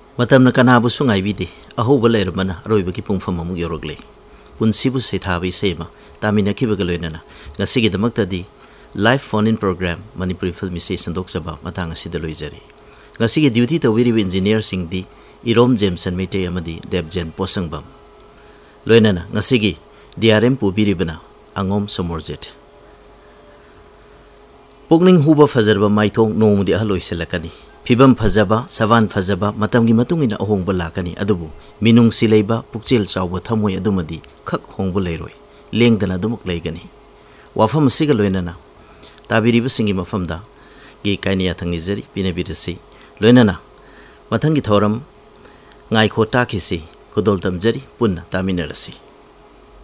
Matamna kanabusu ngaibidi ahoba leirmana aroibaki pungfam amuk yorogle punsibu seithabi sema tamina kibaga loinana ngasigidamaktadi live phone in program Manipuri Film Mise sandokjaba matang asida loijari ngasigi duty tawiribi engineer singdi Irom Jameson Mete amadi Debjen Posangbam loinana ngasigi DRM pubiribana angom somorjet Pugning huba fazarba maithong nomudi ahloiselakani Fibam fazaba savan fazaba matamgi matungina ahongba lakani adubu minung silaiba pukchel chawba thamoi adumadi khak hongbu leiroi lengdana adumuk leigani wafam siga loinana tabiriba singi mafamda gi kainiya thangni jari pinabirasi loinana mathangi thoram ngai kho takisi kudol tamjari punna taminarasi